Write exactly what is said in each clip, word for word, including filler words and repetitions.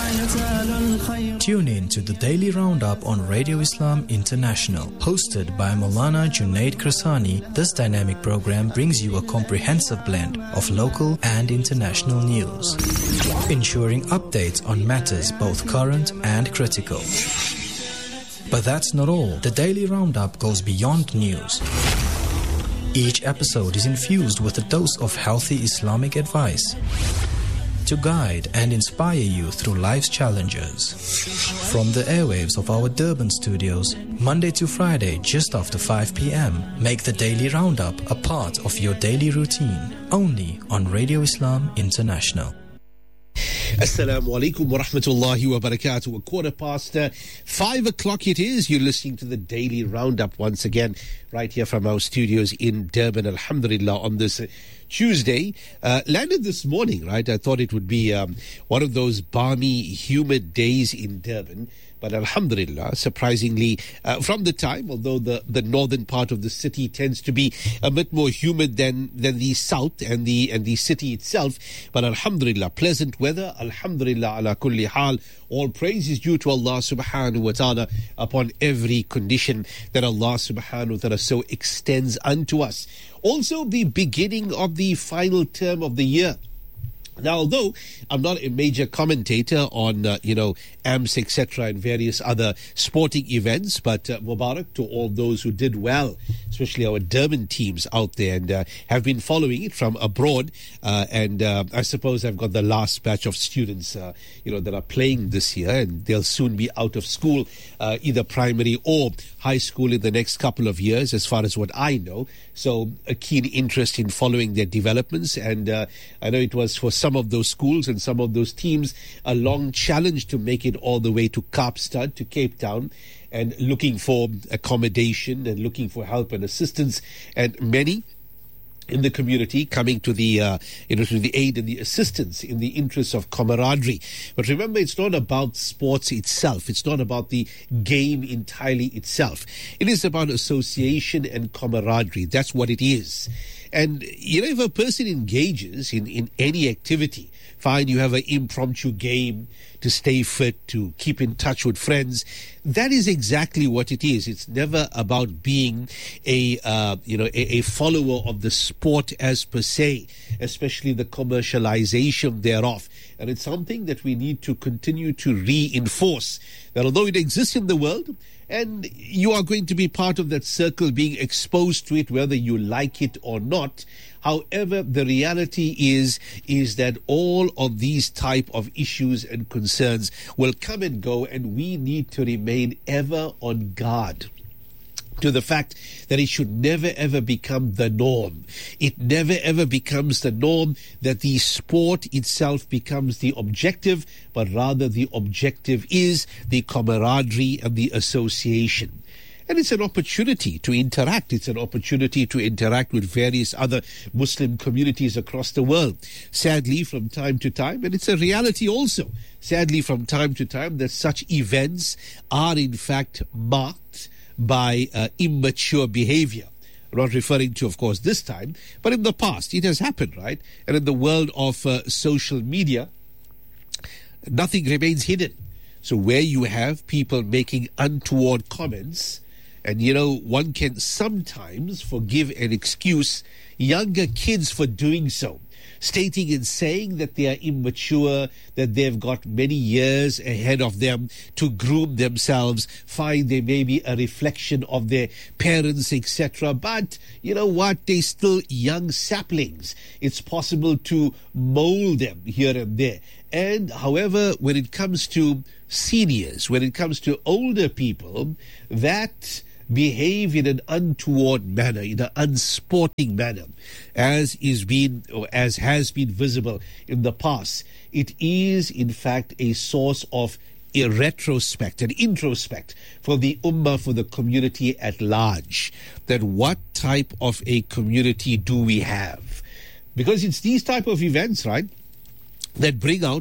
Tune in to the Daily Roundup on Radio Islam International. Hosted by Maulana Junaid Krasani, this dynamic program brings you a comprehensive blend of local and international news, ensuring updates on matters both current and critical. But that's not all. The Daily Roundup goes beyond news. Each episode is infused with a dose of healthy Islamic advice to guide and inspire you through life's challenges. From the airwaves of our Durban studios, Monday to Friday just after five p.m, make the Daily Roundup a part of your daily routine, only on Radio Islam International. Assalamu alaikum wa rahmatullahi wa barakatuh. A quarter past uh, five o'clock it is. You're listening to the Daily Roundup once again, right here from our studios in Durban, alhamdulillah, on this uh, Tuesday. Uh, landed this morning, right? I thought it would be um, one of those balmy, humid days in Durban. But alhamdulillah, surprisingly, uh, from the time, although the, the northern part of the city tends to be a bit more humid than, than the south and the and the city itself, but alhamdulillah, pleasant weather, alhamdulillah, ala kulli hal, all praise is due to Allah subhanahu wa ta'ala upon every condition that Allah subhanahu wa ta'ala so extends unto us. Also, the beginning of the final term of the year. Now, although I'm not a major commentator on, uh, you know, A M S, et cetera, and various other sporting events, but uh, Mubarak to all those who did well, especially our Durban teams out there, and uh, have been following it from abroad. Uh, and uh, I suppose I've got the last batch of students, uh, you know, that are playing this year, and they'll soon be out of school, uh, either primary or high school in the next couple of years, as far as what I know. So a keen interest in following their developments. And uh, I know it was for some of those schools and some of those teams a long challenge to make it all the way to Kaapstad, to Cape Town, and looking for accommodation and looking for help and assistance, and many in the community coming to the uh, you know to the aid and the assistance in the interests of camaraderie. But remember, it's not about sports itself. It's not about the game entirely itself. It is about association and camaraderie. That's what it is. And, you know, if a person engages in, in any activity, fine, you have an impromptu game to stay fit, to keep in touch with friends, that is exactly what it is. It's never about being a, uh, you know, a, a follower of the sport as per se, especially the commercialization thereof. And it's something that we need to continue to reinforce, that although it exists in the world, and you are going to be part of that circle, being exposed to it, whether you like it or not. However, the reality is, is that all of these type of issues and concerns will come and go, and we need to remain ever on guard to the fact that it should never ever become the norm. It never ever becomes the norm that the sport itself becomes the objective, but rather the objective is the camaraderie and the association. And it's an opportunity to interact. It's an opportunity to interact with various other Muslim communities across the world. Sadly, from time to time, and it's a reality also, sadly, from time to time, that such events are in fact marked by uh, immature behavior. I'm not referring to, of course, this time, but in the past, it has happened, right? And in the world of uh, social media, nothing remains hidden. So where you have people making untoward comments, and, you know, one can sometimes forgive and excuse younger kids for doing so, stating and saying that they are immature, that they've got many years ahead of them to groom themselves. Fine, they may be a reflection of their parents, et cetera. But you know what? They're still young saplings. It's possible to mold them here and there. And however, when it comes to seniors, when it comes to older people, that behave in an untoward manner, in an unsporting manner, as is been or as has been visible in the past, it is in fact a source of a retrospect, an introspect for the ummah, for the community at large. That what type of a community do we have? Because it's these type of events, right, that bring out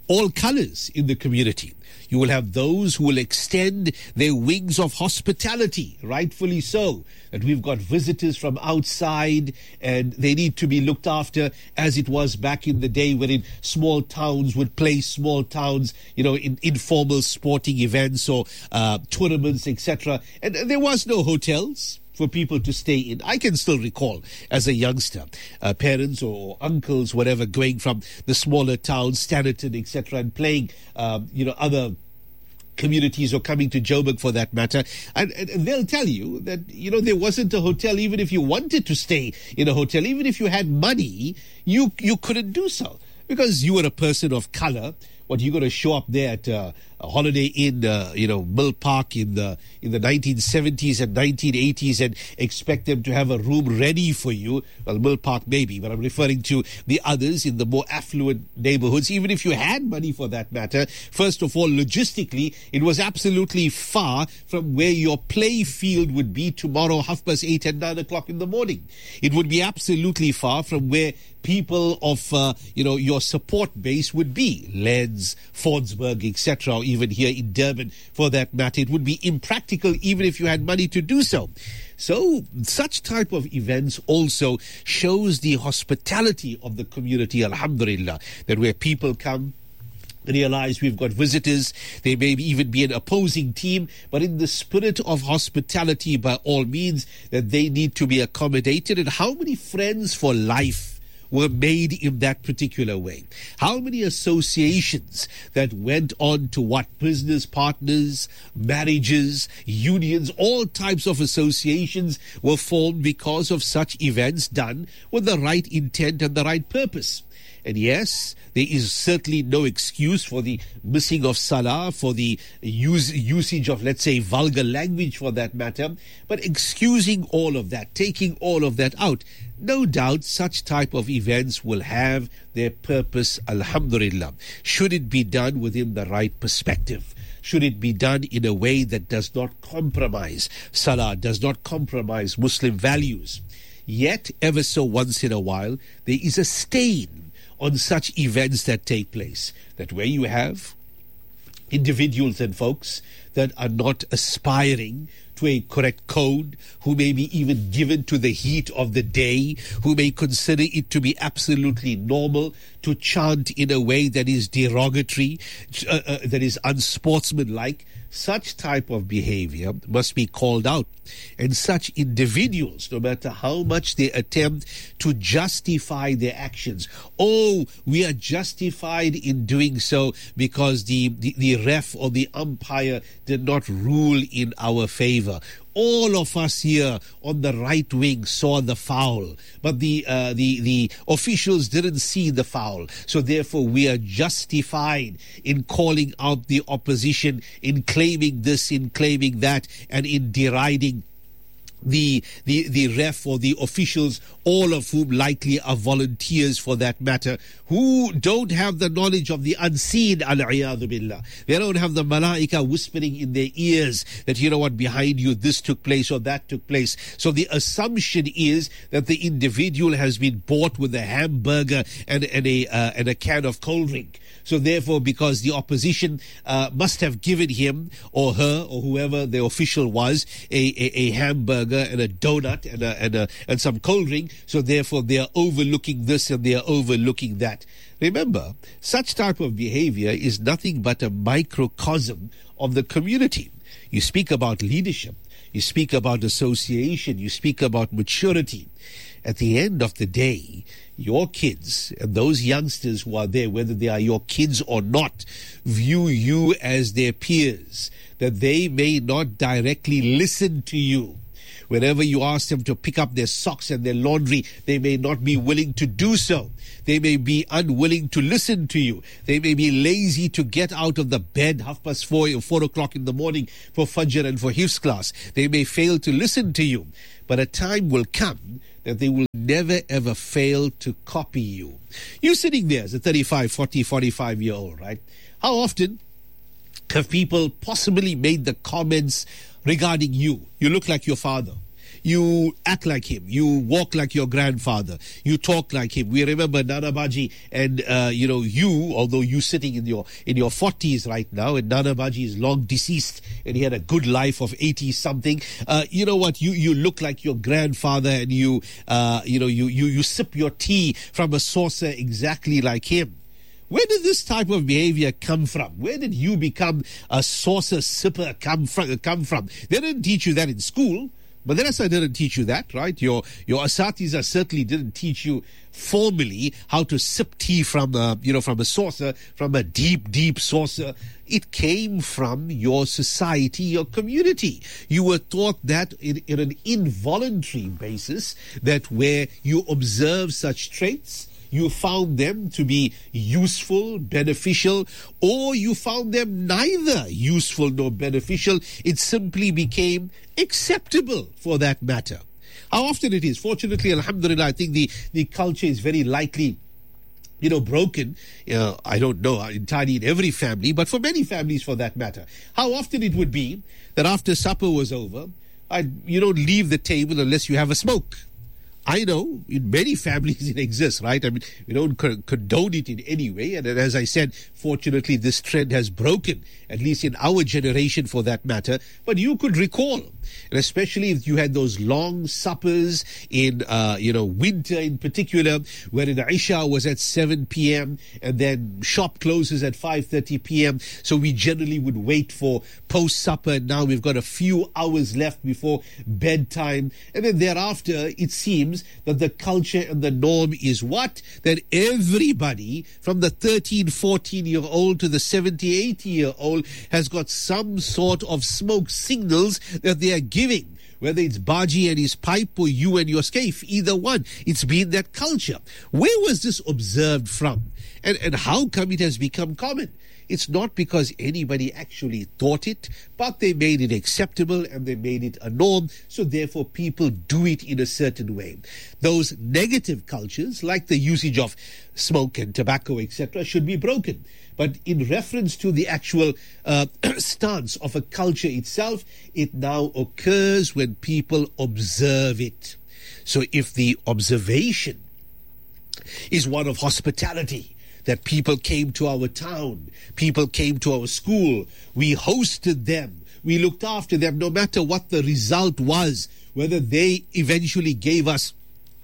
all colors in the community. You will have those who will extend their wings of hospitality, rightfully so, that we've got visitors from outside and they need to be looked after as it was back in the day when in small towns would play small towns, you know, in informal sporting events or uh, tournaments, et cetera. And there was no hotels for people to stay in. I can still recall as a youngster, uh, parents or uncles, whatever, going from the smaller towns, Standerton, et cetera, and playing, um, you know, other communities or coming to Joburg for that matter. And, and, and they'll tell you that, you know, there wasn't a hotel. Even if you wanted to stay in a hotel, even if you had money, you, you couldn't do so because you were a person of color. What, you going to show up there at uh, a Holiday Inn, uh, you know, Mill Park in the in the nineteen seventies and nineteen eighties and expect them to have a room ready for you? Well, Mill Park maybe, but I'm referring to the others in the more affluent neighborhoods. Even if you had money for that matter, first of all, logistically, it was absolutely far from where your play field would be tomorrow, half past eight and nine o'clock in the morning. It would be absolutely far from where people of, uh, you know, your support base would be. Lens, Fordsburg, et cetera, or even here in Durban for that matter. It would be impractical even if you had money to do so. So such type of events also shows the hospitality of the community, alhamdulillah, that where people come, realize we've got visitors, they may even be an opposing team, but in the spirit of hospitality, by all means, that they need to be accommodated. And how many friends for life were made in that particular way? How many associations that went on to what? Business partners, marriages, unions, all types of associations were formed because of such events done with the right intent and the right purpose. And yes, there is certainly no excuse for the missing of salah, for the use, usage of, let's say, vulgar language for that matter. But excusing all of that, taking all of that out, no doubt such type of events will have their purpose, alhamdulillah. Should it be done within the right perspective? Should it be done in a way that does not compromise salah, does not compromise Muslim values? Yet, ever so once in a while, there is a stain on such events that take place, that where you have individuals and folks that are not aspiring to a correct code, who may be even given to the heat of the day, who may consider it to be absolutely normal to chant in a way that is derogatory, uh, uh, that is unsportsmanlike. Such type of behavior must be called out. And such individuals, no matter how much they attempt to justify their actions, oh, we are justified in doing so because the, the, the ref or the umpire did not rule in our favor. All of us here on the right wing saw the foul, but the uh, the the officials didn't see the foul. So therefore, we are justified in calling out the opposition, in claiming this, in claiming that, and in deriding the the the ref or the officials, all of whom likely are volunteers for that matter, who don't have the knowledge of the unseen, al-iyadhu billah. They don't have the malaika whispering in their ears that, you know what, behind you this took place or that took place. So the assumption is that the individual has been bought with a hamburger and, and a uh, and a can of cold drink. So therefore, because the opposition uh, must have given him or her or whoever the official was a, a, a hamburger and a donut and a, and a, and some cold drink, so therefore they are overlooking this and they are overlooking that. Remember, such type of behavior is nothing but a microcosm of the community. You speak about leadership, you speak about association, you speak about maturity. At the end of the day, your kids and those youngsters who are there, whether they are your kids or not, view you as their peers, that they may not directly listen to you. Whenever you ask them to pick up their socks and their laundry, they may not be willing to do so. They may be unwilling to listen to you. They may be lazy to get out of the bed half past four or four o'clock in the morning for Fajr and for Hifz class. They may fail to listen to you. But a time will come that they will never ever fail to copy you. You're sitting there as a thirty-five, forty, forty-five year old, right? How often have people possibly made the comments regarding you? You look like your father. you act like him, you walk like your grandfather, you talk like him. We remember Nana Baji, and uh, you know, you, although you sitting in your in your forties right now, and Nana Baji is long deceased, and he had a good life of eighty something. Uh, you know what? You you look like your grandfather, and you uh, you know you you you sip your tea from a saucer exactly like him. Where did this type of behavior come from? Where did you become a saucer sipper come from? Come from? They didn't teach you that in school. Madrasa didn't teach you that, right? Your your asatiza certainly didn't teach you formally how to sip tea from a, you know, from a saucer, from a deep, deep saucer. It came from your society, your community. You were taught that in, in an involuntary basis, that where you observe such traits, you found them to be useful, beneficial, or you found them neither useful nor beneficial. It simply became acceptable for that matter. How often it is, fortunately, alhamdulillah, I think the, the culture is very likely, you know, broken. Uh, I don't know entirely in every family, but for many families for that matter. How often it would be that after supper was over, I, you don't leave the table unless you have a smoke. I know in many families it exists, right? I mean, we don't condone it in any way. And as I said, fortunately, this trend has broken, at least in our generation for that matter. But you could recall, and especially if you had those long suppers in, uh, you know, winter in particular, wherein Isha was at seven p.m. and then shop closes at five thirty p.m. So we generally would wait for post-supper. And now we've got a few hours left before bedtime. And then thereafter, it seems that the culture and the norm is what? That everybody from the thirteen, fourteen year old to the seventy, eighty year old has got some sort of smoke signals that they are giving. Whether it's Baji and his pipe or you and your scafe, either one. It's been that culture. Where was this observed from? And, and how come it has become common? It's not because anybody actually thought it, but they made it acceptable and they made it a norm, so therefore people do it in a certain way. Those negative cultures, like the usage of smoke and tobacco, et cetera, should be broken. But in reference to the actual uh, stance of a culture itself, it now occurs when people observe it. So if the observation is one of hospitality, that people came to our town, people came to our school, we hosted them, we looked after them, no matter what the result was, whether they eventually gave us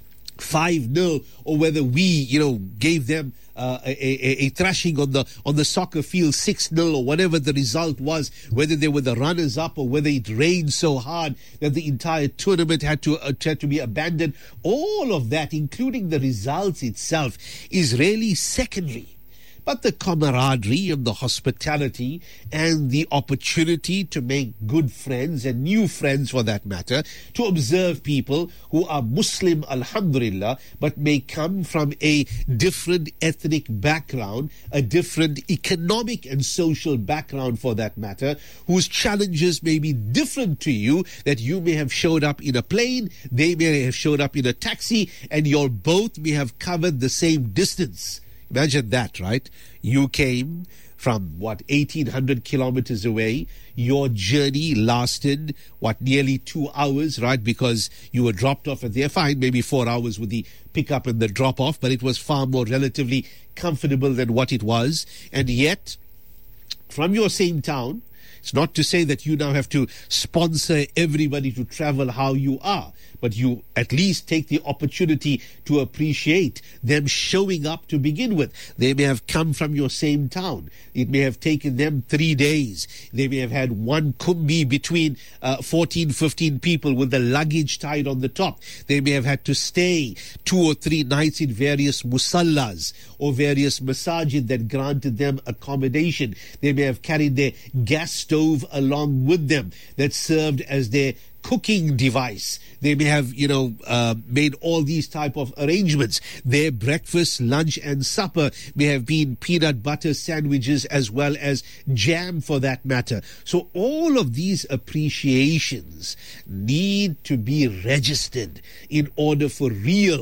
five nil or whether we, you know, gave them uh, a, a, a thrashing on the on the soccer field six nil or whatever the result was, whether they were the runners up or whether it rained so hard that the entire tournament had to uh, had to be abandoned. All of that, including the results itself, is really secondary. But the camaraderie and the hospitality and the opportunity to make good friends and new friends for that matter, to observe people who are Muslim, alhamdulillah, but may come from a different ethnic background, a different economic and social background for that matter, whose challenges may be different to you, that you may have showed up in a plane, they may have showed up in a taxi, and you both may have covered the same distance. Imagine that, right? You came from, what, eighteen hundred kilometers away. Your journey lasted, what, nearly two hours, right? Because you were dropped off at their fine, maybe four hours with the pickup and the drop off, but it was far more relatively comfortable than what it was. And yet, from your same town, it's not to say that you now have to sponsor everybody to travel how you are, but you at least take the opportunity to appreciate them showing up to begin with. They may have come from your same town. It may have taken them three days. They may have had one kumbi between uh, fourteen, fifteen people with the luggage tied on the top. They may have had to stay two or three nights in various musallas or various masajid that granted them accommodation. They may have carried their gas stove along with them that served as their cooking device. They may have, you know, uh, made all these type of arrangements. Their breakfast, lunch and supper may have been peanut butter sandwiches as well as jam for that matter. So all of these appreciations need to be registered in order for real